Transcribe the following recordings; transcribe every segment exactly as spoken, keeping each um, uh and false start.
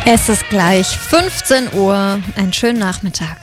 Es ist gleich fünfzehn Uhr. Einen schönen Nachmittag.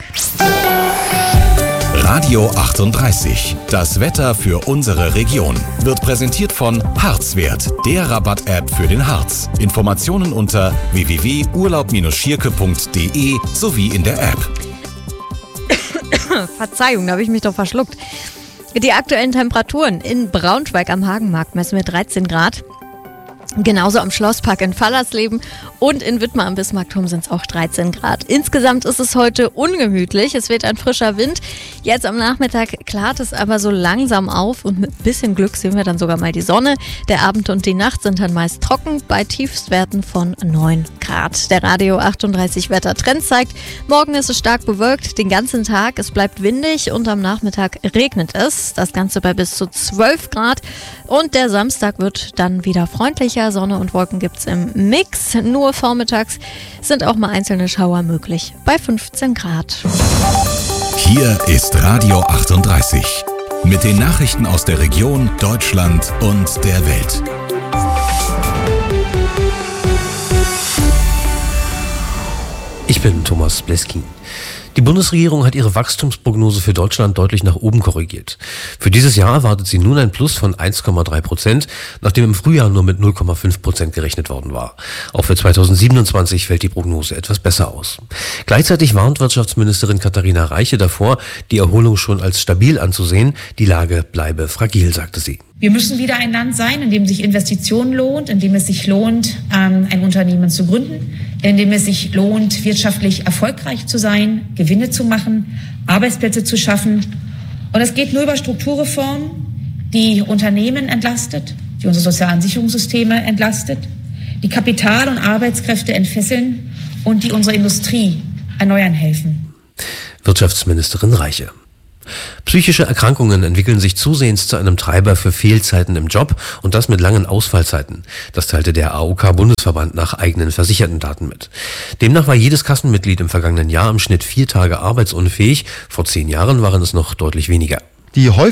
Radio achtunddreißig. Das Wetter für unsere Region wird präsentiert von Harzwert, der Rabatt-App für den Harz. Informationen unter w w w punkt urlaub schierke punkt d e sowie in der App. Verzeihung, da habe ich mich doch verschluckt. Die aktuellen Temperaturen in Braunschweig am Hagenmarkt messen wir dreizehn Grad. Genauso am Schlosspark in Fallersleben und in Wittmar am Bismarckturm sind es auch dreizehn Grad. Insgesamt ist es heute ungemütlich. Es weht ein frischer Wind. Jetzt am Nachmittag klart es aber so langsam auf und mit ein bisschen Glück sehen wir dann sogar mal die Sonne. Der Abend und die Nacht sind dann meist trocken bei Tiefstwerten von neun Grad. Der Radio achtunddreißig Wettertrend zeigt, morgen ist es stark bewölkt, den ganzen Tag. Es bleibt windig und am Nachmittag regnet es. Das Ganze bei bis zu zwölf Grad. Und der Samstag wird dann wieder freundlicher. Sonne und Wolken gibt es im Mix. Nur vormittags sind auch mal einzelne Schauer möglich. Bei fünfzehn Grad. Hier ist Radio achtunddreißig. Mit den Nachrichten aus der Region, Deutschland und der Welt. Ich bin Thomas Bleskin. Die Bundesregierung hat ihre Wachstumsprognose für Deutschland deutlich nach oben korrigiert. Für dieses Jahr erwartet sie nun ein Plus von eins Komma drei Prozent, nachdem im Frühjahr nur mit null Komma fünf Prozent gerechnet worden war. Auch für zweitausendsiebenundzwanzig fällt die Prognose etwas besser aus. Gleichzeitig warnt Wirtschaftsministerin Katharina Reiche davor, die Erholung schon als stabil anzusehen. Die Lage bleibe fragil, sagte sie. Wir müssen wieder ein Land sein, in dem sich Investition lohnt, in dem es sich lohnt, ein Unternehmen zu gründen, in dem es sich lohnt, wirtschaftlich erfolgreich zu sein, Gewinne zu machen, Arbeitsplätze zu schaffen. Und es geht nur über Strukturreformen, die Unternehmen entlastet, die unsere sozialen Sicherungssysteme entlastet, die Kapital- und Arbeitskräfte entfesseln und die unsere Industrie erneuern helfen. Wirtschaftsministerin Reiche. Psychische Erkrankungen entwickeln sich zusehends zu einem Treiber für Fehlzeiten im Job und das mit langen Ausfallzeiten. Das teilte der A O K-Bundesverband nach eigenen versicherten Daten mit. Demnach war jedes Kassenmitglied im vergangenen Jahr im Schnitt vier Tage arbeitsunfähig. Vor zehn Jahren waren es noch deutlich weniger. Die